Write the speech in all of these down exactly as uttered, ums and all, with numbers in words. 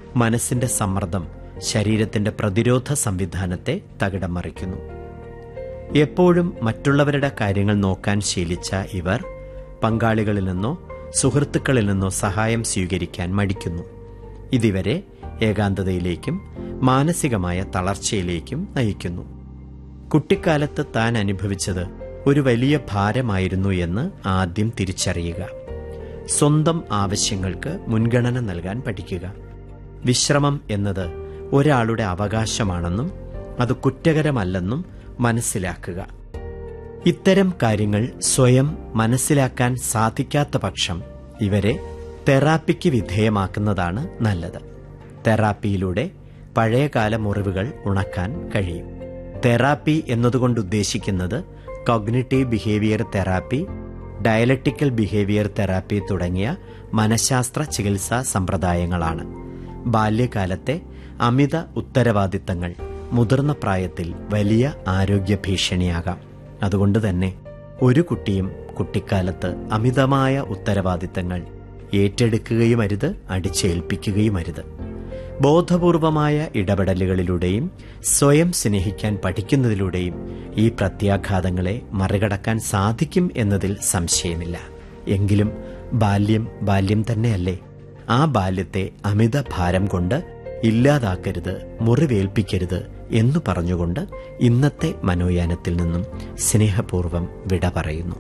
മനസ്സിന്റെ സമ്മർദ്ദം ശരീരത്തിന്റെ പ്രതിരോധ സംവിധാനത്തെ തകിടം മറിക്കുന്നു. എപ്പോഴും മറ്റുള്ളവരുടെ കാര്യങ്ങൾ നോക്കാൻ ശീലിച്ച ഇവർ പങ്കാളികളിൽ നിന്നോ സുഹൃത്തുക്കളിൽ നിന്നോ സഹായം സ്വീകരിക്കാൻ മടിക്കുന്നു. ഇതിവരെ ഏകാന്തതയിലേക്കും മാനസികമായ തളർച്ചയിലേക്കും നയിക്കുന്നു. കുട്ടിക്കാലത്ത് താൻ അനുഭവിച്ചത് ഒരു വലിയ ഭാരമായിരുന്നു എന്ന് ആദ്യം തിരിച്ചറിയുക. സ്വന്തം ആവശ്യങ്ങൾക്ക് മുൻഗണന നൽകാൻ പഠിക്കുക. വിശ്രമം എന്നത് ഒരാളുടെ അവകാശമാണെന്നും അത് കുറ്റകരമല്ലെന്നും മനസ്സിലാക്കുക. ഇത്തരം കാര്യങ്ങൾ സ്വയം മനസ്സിലാക്കാൻ സാധിക്കാത്ത പക്ഷം ഇവരെ തെറാപ്പിക്ക് വിധേയമാക്കുന്നതാണ് നല്ലത്. തെറാപ്പിയിലൂടെ പഴയകാല മുറിവുകൾ ഉണക്കാൻ കഴിയും. തെറാപ്പി എന്നതുകൊണ്ട് ഉദ്ദേശിക്കുന്നത് cognitive behaviour therapy, dialectical behaviour therapy തുടങ്ങിയ മനഃശാസ്ത്ര ചികിത്സാ സമ്പ്രദായങ്ങളാണ്. ബാല്യകാലത്തെ അമിത ഉത്തരവാദിത്തങ്ങൾ മുതിർന്ന പ്രായത്തിൽ വലിയ ആരോഗ്യ ഭീഷണിയാകാം. അതുകൊണ്ട് തന്നെ ഒരു കുട്ടിയും കുട്ടിക്കാലത്ത് അമിതമായ ഉത്തരവാദിത്തങ്ങൾ ഏറ്റെടുക്കുകയുമരുത്, അടിച്ചേൽപ്പിക്കുകയുമരുത്. ബോധപൂർവമായ ഇടപെടലുകളിലൂടെയും സ്വയം സ്നേഹിക്കാൻ പഠിക്കുന്നതിലൂടെയും ഈ പ്രത്യാഘാതങ്ങളെ മറികടക്കാൻ സാധിക്കും എന്നതിൽ സംശയമില്ല. എങ്കിലും ബാല്യം ബാല്യം തന്നെയല്ലേ? ആ ബാല്യത്തെ അമിത ഭാരം കൊണ്ട് ഇല്ലാതാക്കരുത്, മുറിവേൽപ്പിക്കരുത് എന്നു പറഞ്ഞുകൊണ്ട് ഇന്നത്തെ മനോയാനത്തിൽ നിന്നും സ്നേഹപൂർവ്വം വിട പറയുന്നു.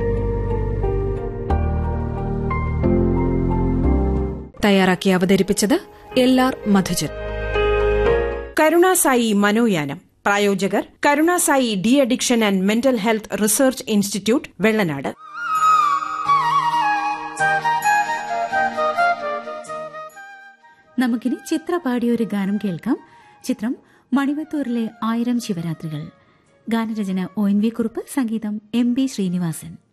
തയ്യാറാക്കി അവതരിപ്പിച്ചത് എൽ ആർ മധുജൻ. കരുണാസായി മനോയാനം പ്രായോജകർ Karunasai de addiction and mental health research institute, Vellanad. നമുക്കിനി ചിത്ര പാടിയൊരു ഗാനം കേൾക്കാം. ചിത്രം മണിവത്തൂരിലെ ആയിരം ശിവരാത്രികൾ. ഗാനരചന ഒ എൻ വി കുറുപ്പ്, സംഗീതം എം ബി ശ്രീനിവാസൻ.